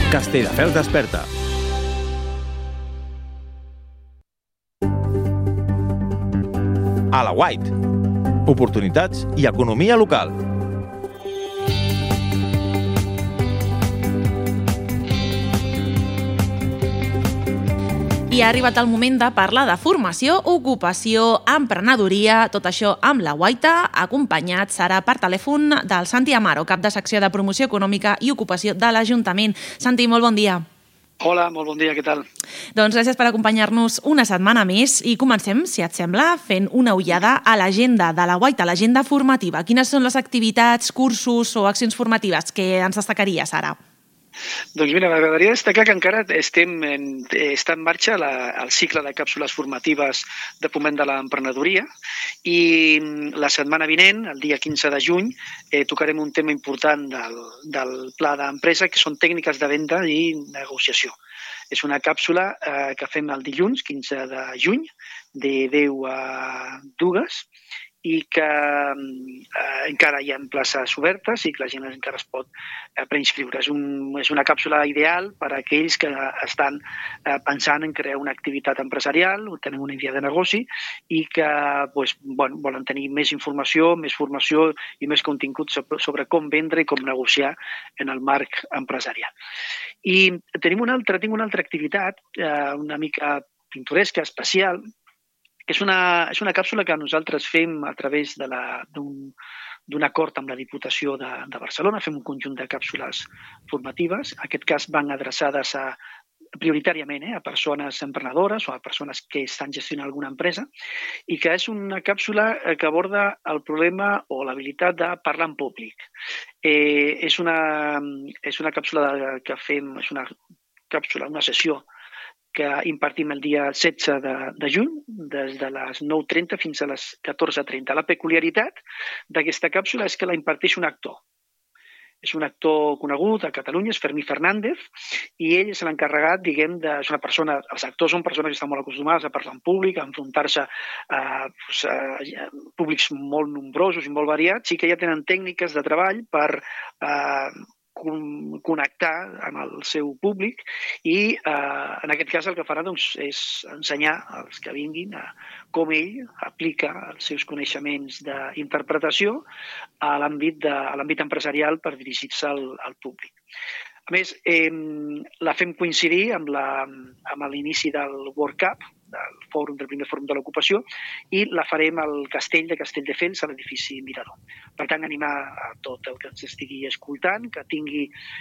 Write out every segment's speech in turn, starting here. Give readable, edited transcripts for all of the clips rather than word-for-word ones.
Castelldefels desperta. A la White. Oportunitats i economia local. I ha arribat el moment de parlar de formació, ocupació, emprenedoria, tot això amb la Guaita, acompanyat serà per telèfon del Santi Amaro, cap de secció de promoció econòmica i ocupació de l'Ajuntament. Santi, molt bon dia. Hola, molt bon dia, què tal? Doncs gràcies per acompanyar-nos una setmana més i comencem, si et sembla, fent una ullada a l'agenda de la Guaita, l'agenda formativa. Quines són les activitats, cursos o accions formatives que ens destacaries ara? Doncs mira, m'agradaria destacar que encara està en marxa el cicle de càpsules formatives de foment de l'emprenedoria i la setmana vinent, el dia 15 de juny, tocarem un tema important del pla d'empresa, que són tècniques de venda i negociació. És una càpsula que fem el dilluns, 15 de juny, de 10 a 2, i que encara hi ha places obertes i que la gent encara es pot preinscriure. És una càpsula ideal per a aquells que estan pensant en crear una activitat empresarial o tenen una idea de negoci i que volen tenir més informació, més formació i més contingut sobre com vendre i com negociar en el marc empresarial. I tinc una altra activitat una mica pintoresca, especial, que és una càpsula que nosaltres fem a través d'un acord amb la Diputació de Barcelona. Fem un conjunt de càpsules formatives. En aquest cas van adreçades prioritàriament a persones emprenedores o a persones que estan gestionant alguna empresa i que és una càpsula que aborda el problema o l'habilitat de parlar en públic. És una càpsula que fem, és una sessió que impartim el dia 16 de juny, des de les 9:30 fins a les 14:30. La peculiaritat d'aquesta càpsula és que la imparteix un actor. És un actor conegut a Catalunya, és Fermí Fernández, i ell és l'encarregat, és una persona, els actors són persones que estan molt acostumades a parlar en públic, a enfrontar-se a públics molt nombrosos i molt variats, i que ja tenen tècniques de treball per connectar amb el seu públic i en aquest cas el que farà és ensenyar als que vinguin com ell aplica els seus coneixements d'interpretació a l'àmbit empresarial per dirigir-se al públic. A més, la fem coincidir amb l'inici del World Cup, del primer fòrum de l'ocupació, i la farem al castell de Castelldefels, a l'edifici Mirador. Per tant, animar a tot el que ens estigui escoltant, que tingui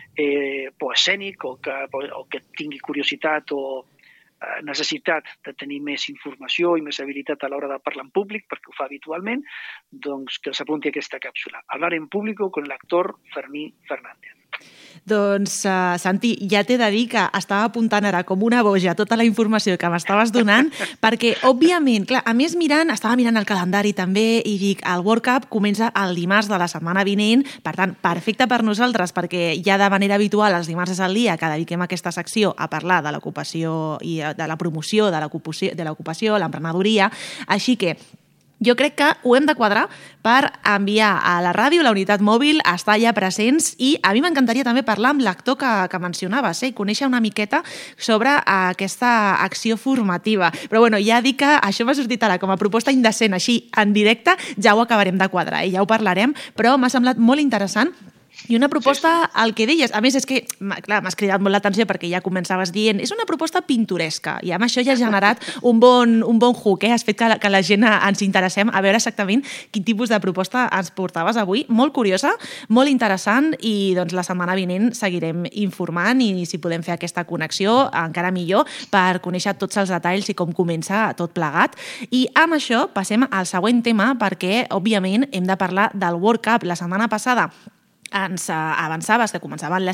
por escènic o que tingui curiositat o necessitat de tenir més informació i més habilitat a l'hora de parlar en públic, perquè ho fa habitualment, doncs que s'apunti a aquesta càpsula. Hablar en público con el actor Fermí Fernández. Doncs, Santi, ja t'he de dir que estava apuntant ara com una boja tota la informació que m'estaves donant, perquè, òbviament, clar, a més estava mirant el calendari també i dic, el World Cup comença el dimarts de la setmana vinent, per tant, perfecte per nosaltres, perquè ja de manera habitual els dimarts és el dia que dediquem aquesta secció a parlar de l'ocupació i de la promoció de l'ocupació, l'emprenedoria, així que jo crec que ho hem de quadrar per enviar a la ràdio, la unitat mòbil, a estar allà presents i a mi m'encantaria també parlar amb l'actor que mencionaves i conèixer una miqueta sobre aquesta acció formativa. Però bueno, ja dic que això m'ha sortit ara com a proposta indecent, així en directe, ja ho acabarem de quadrar i ja ho parlarem, però m'ha semblat molt interessant. I una proposta, el que deies, a més és que, clar, m'has cridat molt l'atenció perquè ja començaves dient, és una proposta pintoresca i amb això ja has generat un bon hook, has fet que la gent ens interessem a veure exactament quin tipus de proposta ens portaves avui. Molt curiosa, molt interessant i doncs la setmana vinent seguirem informant i si podem fer aquesta connexió encara millor per conèixer tots els detalls i com comença tot plegat. I amb això passem al següent tema perquè, òbviament, hem de parlar del World Cup. La setmana passada ens avançaves que començaven les